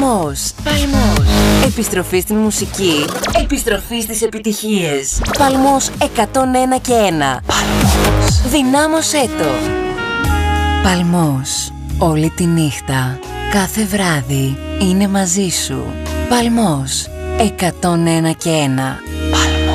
Παλμός. Επιστροφή στην μουσική. Επιστροφή στις επιτυχίες. Παλμός 101 και 1. Παλμός. Δυνάμωσέ το. Παλμός. Όλη τη νύχτα. Κάθε βράδυ είναι μαζί σου. Παλμός 101 και 1.